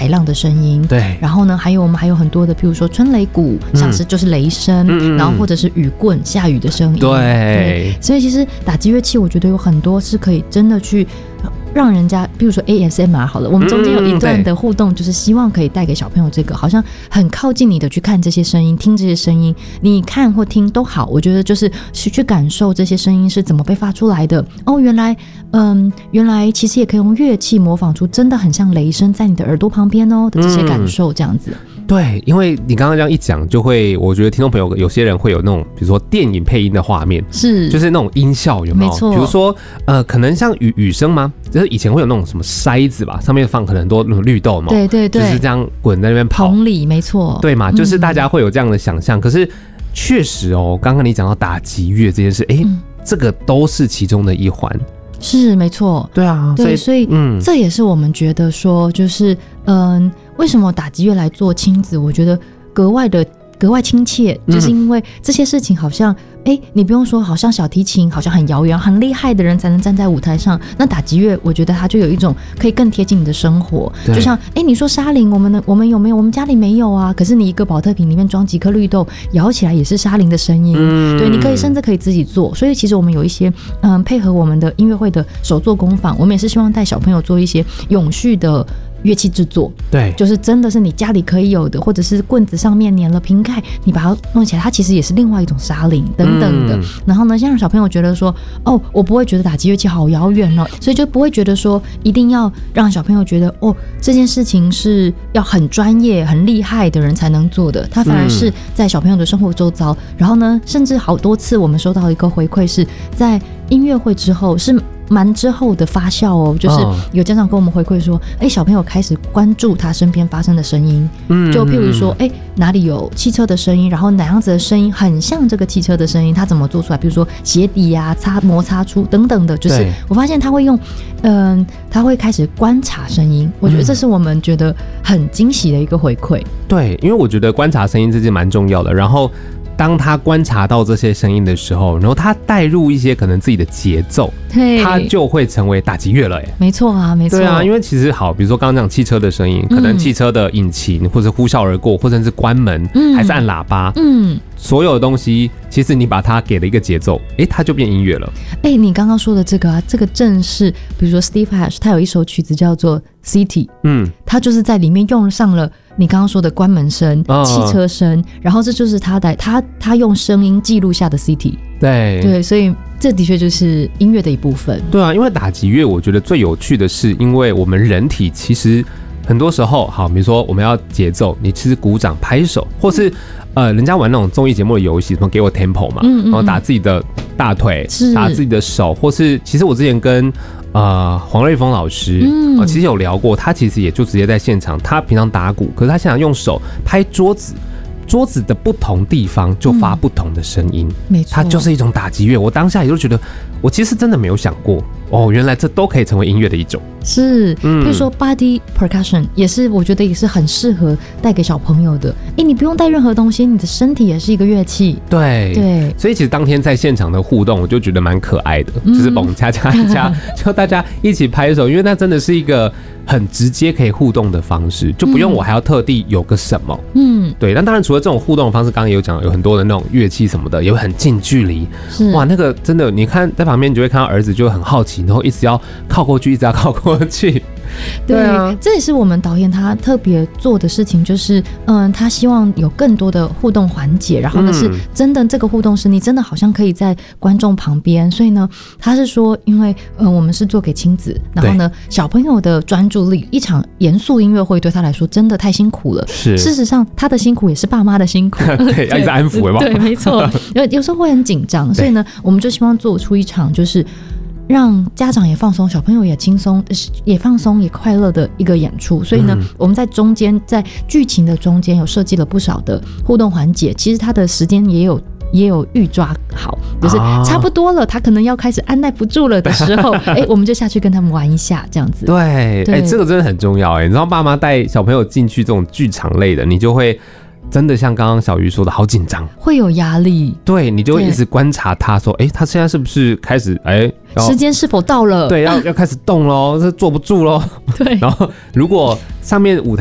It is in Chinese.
海浪的声音， 对， 然后呢，我们还有很多的，譬如说春雷鼓，像是就是雷声，然后或者是雨棍下雨的声音， 对， 所以其实打击乐器，我觉得有很多是可以真的去让人家，比如说 ASMR 好了，我们中间有一段的互动，就是希望可以带给小朋友这个好像很靠近你的去看这些声音，听这些声音，你看或听都好，我觉得就是去感受这些声音是怎么被发出来的。哦，原来其实也可以用乐器模仿出真的很像雷声在你的耳朵旁边哦的这些感受，这样子。 对，因为你刚刚这样一讲，就会我觉得听众朋友有些人会有那种，比如说电影配音的画面，就是那种音效有没有？ 没错， 比如说可能像雨声吗？就是以前会有那种什么筛子吧，上面放可能很多那种绿豆嘛， 对对对， 就是这样滚在那边跑， 同理，没错， 对嘛？就是大家会有这样的想象，可是确实哦，刚刚你讲到打击乐这件事，这个都是其中的一环。是没错， 对啊， 所以这也是我们觉得说，就是为什么打击乐来做亲子，我觉得格外亲切，就是因为这些事情好像你不用说，好像小提琴好像很遥远很厉害的人才能站在舞台上，那打击乐我觉得它就有一种可以更贴近你的生活，就像你说沙铃，我们有没有？我们家里没有啊，可是你一个保特瓶里面装几颗绿豆，摇起来也是沙铃的声音，对，你可以甚至可以自己做。所以其实我们有一些配合我们的音乐会的手作工坊，我们也是希望带小朋友做一些永续的乐器制作，对，就是真的是你家里可以有的，或者是棍子上面粘了瓶盖，你把它弄起来，它其实也是另外一种沙铃等等的。然后呢，先让小朋友觉得说，我不会觉得打击乐器好遥远哦，所以就不会觉得说一定要让小朋友觉得这件事情是要很专业、很厉害的人才能做的，它反而是在小朋友的生活周遭。然后呢，甚至好多次我们收到一个回馈是在音乐会之后是蛮之后的发酵哦，就是有家长跟我们回馈说，小朋友开始关注他身边发生的声音，就譬如说，哪里有汽车的声音，然后哪样子的声音很像这个汽车的声音，他怎么做出来？比如说鞋底啊、摩擦出等等的，就是我发现他会用，他会开始观察声音，我觉得这是我们觉得很惊喜的一个回馈。 对，因为我觉得观察声音这件蛮重要的，然后当他观察到这些声音的时候，然后他带入一些可能自己的节奏，他就会成为打击乐了耶。没错啊，没错。对啊，因为其实好，比如说刚刚讲汽车的声音，可能汽车的引擎或者呼啸而过，或者是关门，还是按喇叭，所有的东西，其实你把它给了一个节奏，它就变音乐了。 你刚刚说的这个这个正是，比如说 Steve Hash 他有一首曲子叫做 City，他就是在里面用上了你刚刚说的关门声、汽车声，然后这就是他用声音记录下的 City。对，所以这的确就是音乐的一部分。对啊，因为打击乐我觉得最有趣的是，因为我们人体其实很多时候，好，比如说我们要节奏，你其实鼓掌拍手，或是人家玩那种综艺节目的游戏，什么给我 tempo 嘛，然后打自己的大腿，打自己的手，或是其实我之前跟黄瑞峰老师其实有聊过，他其实也就直接在现场，他平常打鼓，可是他现场用手拍桌子的不同地方就发不同的声音，没错，它就是一种打击乐。我当下也就觉得，我其实真的没有想过，原来这都可以成为音乐的一种。是，比如说 body percussion 也是，我觉得也是很适合带给小朋友的。你不用带任何东西，你的身体也是一个乐器。对，所以其实当天在现场的互动，我就觉得蛮可爱的，就是蹦恰恰一恰，就大家一起拍手，因为那真的是一个很直接可以互动的方式，就不用我还要特地有个什么。对。但当然除了这种互动的方式，刚刚也有讲，有很多的那种乐器什么的，也会很近距离。哇，那个真的，你看在旁边，你就会看到儿子就会很好奇，然后一直要靠过去，一直要靠过去。对啊，这也是我们导演他特别做的事情，就是他希望有更多的互动环节，然后呢是真的这个互动是你真的好像可以在观众旁边，所以呢他是说，因为我们是做给亲子，然后呢小朋友的专注力，一场严肃音乐会对他来说真的太辛苦了。是，事实上他的辛苦也是爸妈的辛苦。对，要一直安抚，对，没错，有时候会很紧张，所以呢我们就希望做出一场就是让家长也放松，小朋友也轻松，也放松，也快乐的一个演出。所以呢，我们在中间，在剧情的中间有设计了不少的互动环节。其实它的时间也有预抓好，就是差不多了，他可能要开始按耐不住了的时候，我们就下去跟他们玩一下，这样子。对，这个真的很重要。你知道，爸妈带小朋友进去这种剧场类的，你就会真的像刚刚小鱼说的，好紧张，会有压力。对，你就会一直观察他说，他现在是不是开始时间是否到了？对，要开始动咯，这坐不住咯。对，然后如果上面舞台